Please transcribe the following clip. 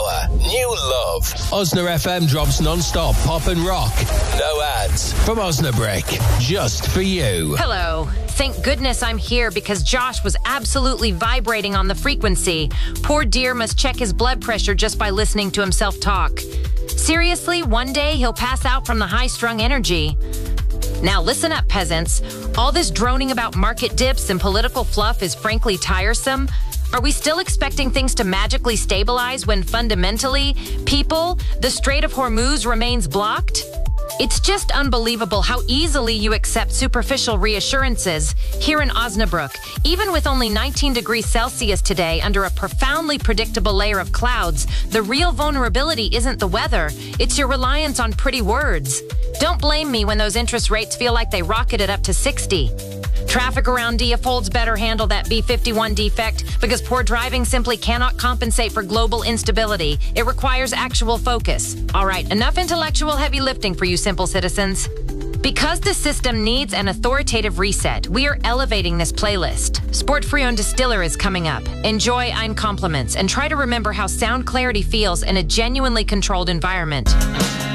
hour, new love. Osna FM drops non-stop pop and rock. No ads. From Osnabrick. Just for you. Hello. Thank goodness I'm here because Josh was absolutely vibrating on the frequency. Poor dear must check his blood pressure just by listening to himself talk. Seriously, one day he'll pass out from the high-strung energy. Now listen up, peasants. All this droning about market dips and political fluff is frankly tiresome. Are we still expecting things to magically stabilize when fundamentally, the Strait of Hormuz remains blocked? It's just unbelievable how easily you accept superficial reassurances here in Osnabrück. Even with only 19 degrees Celsius today under a profoundly predictable layer of clouds, the real vulnerability isn't the weather, it's your reliance on pretty words. Don't blame me when those interest rates feel like they rocketed up to 60. Traffic around Diefolds better handle that B51 defect because poor driving simply cannot compensate for global instability. It requires actual focus. All right, enough intellectual heavy lifting for you simple citizens. Because the system needs an authoritative reset, we are elevating this playlist. Sportfrion Distiller is coming up. Enjoy Ein Compliments and try to remember how sound clarity feels in a genuinely controlled environment.